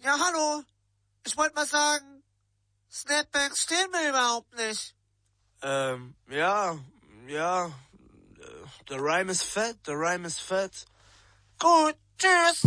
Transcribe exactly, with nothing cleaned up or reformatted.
Ja, hallo. Ich wollte mal sagen, Snapbacks stehen mir überhaupt nicht. Ähm, ja, ja, äh, der Rhyme ist fett, der Rhyme ist fett. Gut, tschüss.